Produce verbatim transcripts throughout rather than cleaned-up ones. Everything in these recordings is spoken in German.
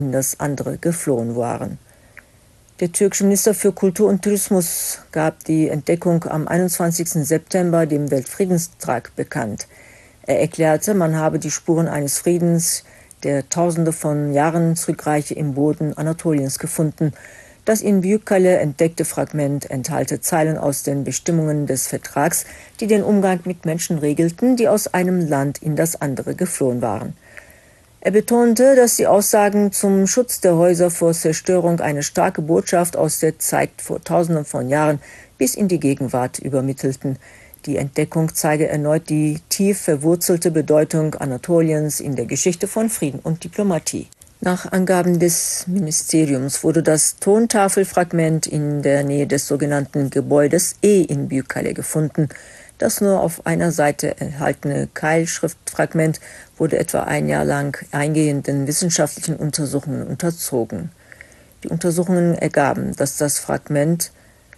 in das andere geflohen waren. Der türkische Minister für Kultur und Tourismus gab die Entdeckung am einundzwanzigsten September dem Weltfriedenstag bekannt. Er erklärte, man habe die Spuren eines Friedens, der Tausende von Jahren zurückreiche, im Boden Anatoliens gefunden. Das in Büyükkale entdeckte Fragment enthalte Zeilen aus den Bestimmungen des Vertrags, die den Umgang mit Menschen regelten, die aus einem Land in das andere geflohen waren. Er betonte, dass die Aussagen zum Schutz der Häuser vor Zerstörung eine starke Botschaft aus der Zeit vor Tausenden von Jahren bis in die Gegenwart übermittelten. Die Entdeckung zeige erneut die tief verwurzelte Bedeutung Anatoliens in der Geschichte von Frieden und Diplomatie. Nach Angaben des Ministeriums wurde das Tontafelfragment in der Nähe des sogenannten Gebäudes E in Büyükkale gefunden. Das nur auf einer Seite enthaltene Keilschriftfragment wurde etwa ein Jahr lang eingehenden wissenschaftlichen Untersuchungen unterzogen. Die Untersuchungen ergaben, dass das Fragment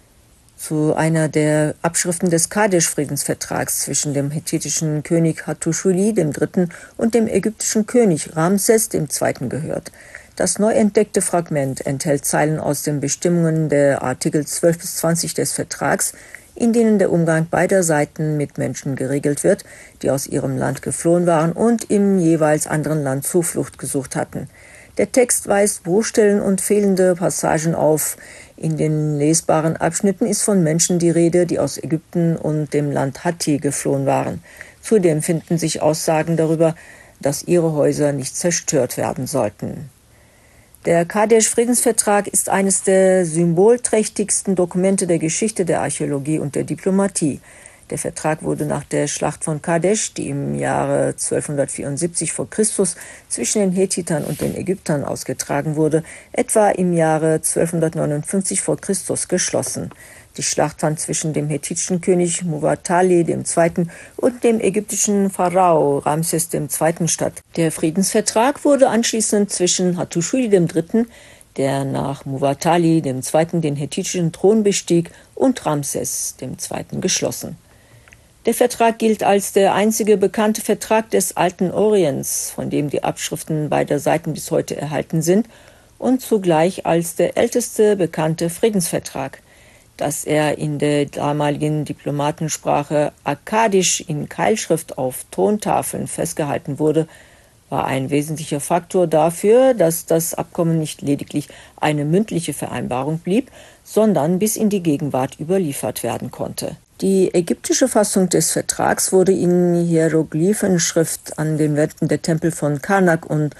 zu einer der Abschriften des Kadesh-Friedensvertrags zwischen dem hethitischen König Hattusili der Dritte und dem ägyptischen König Ramses der Zweite gehört. Das neu entdeckte Fragment enthält Zeilen aus den Bestimmungen der Artikel zwölf bis zwanzig des Vertrags, in denen der Umgang beider Seiten mit Menschen geregelt wird, die aus ihrem Land geflohen waren und im jeweils anderen Land Zuflucht gesucht hatten. Der Text weist Bruchstellen und fehlende Passagen auf. In den lesbaren Abschnitten ist von Menschen die Rede, die aus Ägypten und dem Land Hatti geflohen waren. Zudem finden sich Aussagen darüber, dass ihre Häuser nicht zerstört werden sollten. Der Kadesh-Friedensvertrag ist eines der symbolträchtigsten Dokumente der Geschichte der Archäologie und der Diplomatie. Der Vertrag wurde nach der Schlacht von Kadesh, die im Jahre zwölfhundertvierundsiebzig vor Christus zwischen den Hethitern und den Ägyptern ausgetragen wurde, etwa im Jahre zwölfhundertneunundfünfzig vor Christus geschlossen. Die Schlacht fand zwischen dem hethitischen König Muwatalli der Zweite und dem ägyptischen Pharao Ramses der Zweite statt. Der Friedensvertrag wurde anschließend zwischen Hattusili der Dritte, der nach Muwatalli der Zweite den hethitischen Thron bestieg, und Ramses der Zweite geschlossen. Der Vertrag gilt als der einzige bekannte Vertrag des Alten Orients, von dem die Abschriften beider Seiten bis heute erhalten sind, und zugleich als der älteste bekannte Friedensvertrag. Dass er in der damaligen Diplomatensprache akkadisch in Keilschrift auf Tontafeln festgehalten wurde, war ein wesentlicher Faktor dafür, dass das Abkommen nicht lediglich eine mündliche Vereinbarung blieb, sondern bis in die Gegenwart überliefert werden konnte. Die ägyptische Fassung des Vertrags wurde in Hieroglyphenschrift an den Wänden der Tempel von Karnak und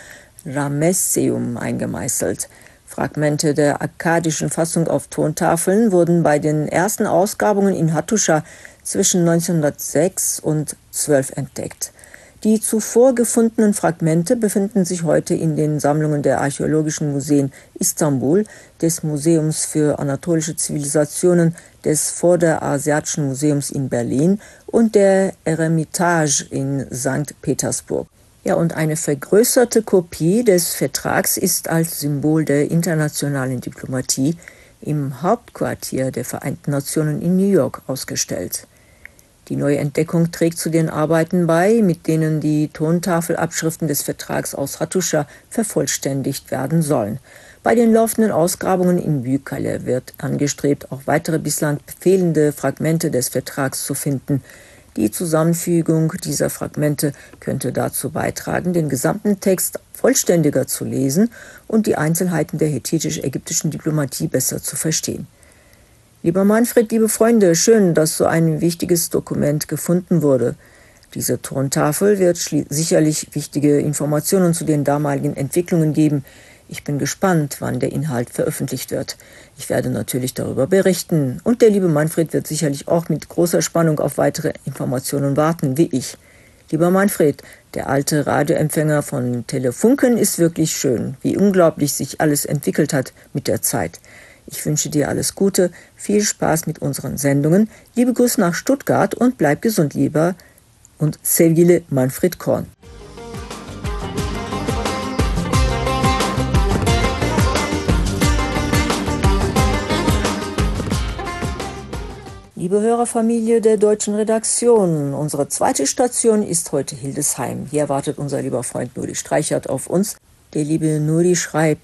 Ramesseum eingemeißelt. Fragmente der akkadischen Fassung auf Tontafeln wurden bei den ersten Ausgrabungen in Hattusha zwischen neunzehnhundertsechs und zwölf entdeckt. Die zuvor gefundenen Fragmente befinden sich heute in den Sammlungen der Archäologischen Museen Istanbul, des Museums für anatolische Zivilisationen, des Vorderasiatischen Museums in Berlin und der Eremitage in Sankt Petersburg. Ja, und eine vergrößerte Kopie des Vertrags ist als Symbol der internationalen Diplomatie im Hauptquartier der Vereinten Nationen in New York ausgestellt. Die neue Entdeckung trägt zu den Arbeiten bei, mit denen die Tontafelabschriften des Vertrags aus Hattusha vervollständigt werden sollen. Bei den laufenden Ausgrabungen in Büyükkale wird angestrebt, auch weitere bislang fehlende Fragmente des Vertrags zu finden. Die Zusammenfügung dieser Fragmente könnte dazu beitragen, den gesamten Text vollständiger zu lesen und die Einzelheiten der hethitisch-ägyptischen Diplomatie besser zu verstehen. Lieber Manfred, liebe Freunde, schön, dass so ein wichtiges Dokument gefunden wurde. Diese Tontafel wird sicherlich wichtige Informationen zu den damaligen Entwicklungen geben. Ich bin gespannt, wann der Inhalt veröffentlicht wird. Ich werde natürlich darüber berichten. Und der liebe Manfred wird sicherlich auch mit großer Spannung auf weitere Informationen warten, wie ich. Lieber Manfred, der alte Radioempfänger von Telefunken ist wirklich schön, wie unglaublich sich alles entwickelt hat mit der Zeit. Ich wünsche dir alles Gute, viel Spaß mit unseren Sendungen. Liebe Grüße nach Stuttgart und bleib gesund, lieber und sevgili Manfred Korn. Liebe Hörerfamilie der deutschen Redaktion, unsere zweite Station ist heute Hildesheim. Hier wartet unser lieber Freund Nuri Streichert auf uns. Der liebe Nuri schreibt: